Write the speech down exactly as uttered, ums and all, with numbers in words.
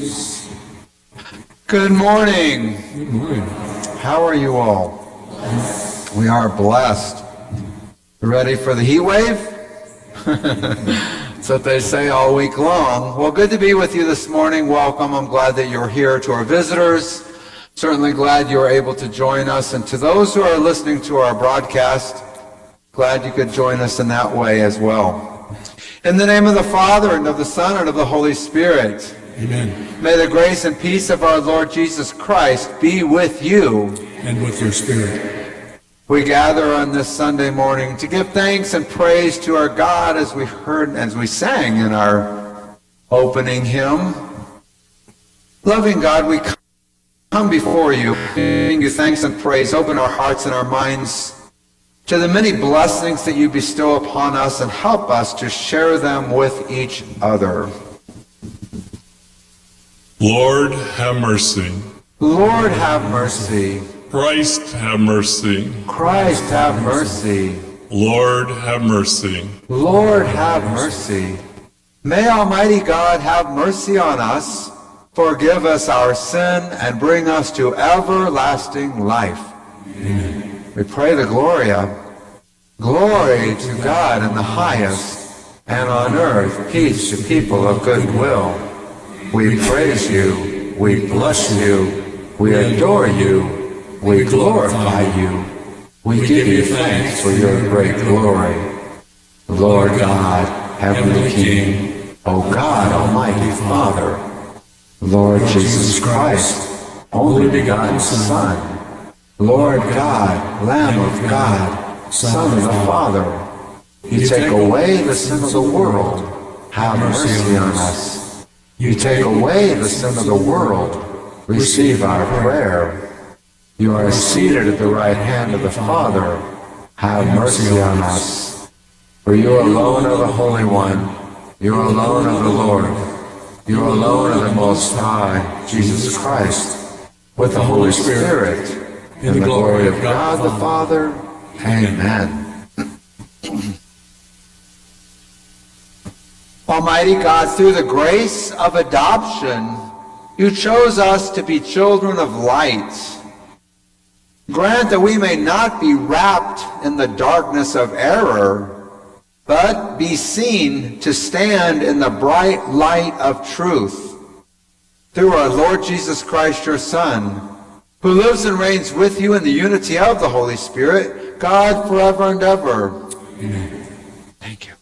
Jesus. Good morning. Good morning. How are you all? We are blessed. Ready for the heat wave? That's what they say all week long. Well, good to be with you this morning. Welcome. I'm glad that you're here. To our visitors, certainly glad you were able to join us. And to those who are listening to our broadcast, glad you could join us in that way as well. In the name of the Father, and of the Son, and of the Holy Spirit. Amen. May the grace and peace of our Lord Jesus Christ be with you. And with your spirit. We gather on this Sunday morning to give thanks and praise to our God, as we heard, as we sang in our opening hymn. Loving God, we come before you, giving you thanks and praise. Open our hearts and our minds to the many blessings that you bestow upon us, and help us to share them with each other. Lord, have mercy. Lord, have mercy. Christ, have mercy. Christ, have mercy. Lord, have mercy. Lord, have mercy. May Almighty God have mercy on us, forgive us our sin, and bring us to everlasting life. Amen. We pray the Gloria. Glory to God in the highest, and on earth peace to people of good will. We praise you, we bless you, we adore you, we glorify you. We give you thanks for your great glory. Lord God, Heavenly King, O God, Almighty Father, Lord Jesus Christ, only begotten Son, Lord God, Lamb of God, Son of the Father, you take away the sin of the world, have mercy on us. You take away the sin of the world, receive our prayer. You are seated at the right hand of the Father, have mercy on us. For you alone are the Holy One, you alone are the Lord, you alone are the Most High, Jesus Christ, with the Holy Spirit, in the glory of God the Father. Amen. Almighty God, through the grace of adoption, you chose us to be children of light. Grant that we may not be wrapped in the darkness of error, but be seen to stand in the bright light of truth. Through our Lord Jesus Christ, your Son, who lives and reigns with you in the unity of the Holy Spirit, God forever and ever. Amen. Thank you.